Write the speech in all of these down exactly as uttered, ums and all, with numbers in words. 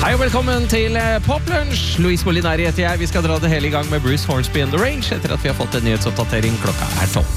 Hei og velkommen til Poplunch. Louise Molinari heter jeg. Vi skal dra det hele i gang med Bruce Hornsby and the Range etter at vi har fått en nyhetsoppdatering. Klokka er tolv.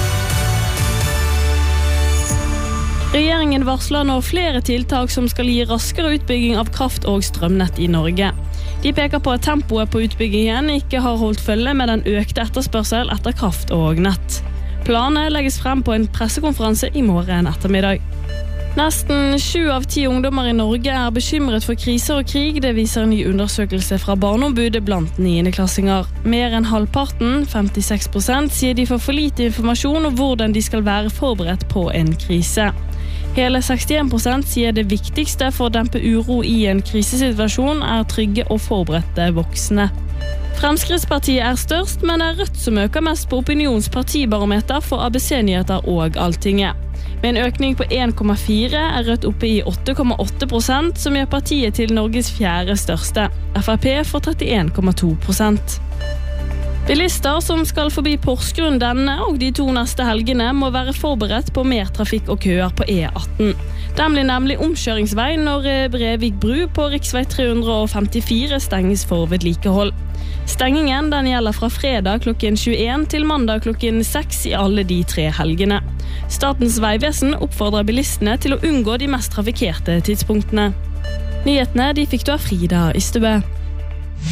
Regjeringen varsler nå flere tiltak som skal gi raskere utbygging av kraft- og strømnett i Norge. De peker på at tempoet på utbyggingen ikke har holdt følge med den økte etterspørsel etter kraft og nett. Planene legges frem på en pressekonferanse i morgen ettermiddag. Nesten sju av ti ungdommer i Norge er bekymret for kriser og krig, det viser en ny undersøkelse fra Barneombudet blant niendeklassinger. Mer enn halvparten, femtiseks prosent, sier de får for lite informasjon om hvordan de skal være forberedt på en krise. Hele sekstien prosent sier det viktigste for å dempe uro i en krisesituasjon er trygge og forberedte voksne. Fremskrittspartiet er størst, men det er Rødt som øker mest på opinionspartibarometer for A B C-nyheter og Alltinget. Med en økning på en komma fire er Rødt oppe i åtte komma åtte prosent, som gjør partiet til Norges fjerde største. F R P får trettien komma to prosent. Bilister som skal forbi Porsgrunn denne og de to neste helgene må være forberedt på mer trafikk og køer på E atten. Den blir nemlig omkjøringsvei når Brevik bru på riksvei tre hundre femtifire stenges for vedlikehold. Stengingen den gjelder fra fredag klokken tjueen til mandag klokken seks i alle de tre helgene. Statens vegvesen oppfordrer bilistene til å unngå de mest trafikkerte tidspunktene. Nyhetene de fikk du av Frida Ystebø.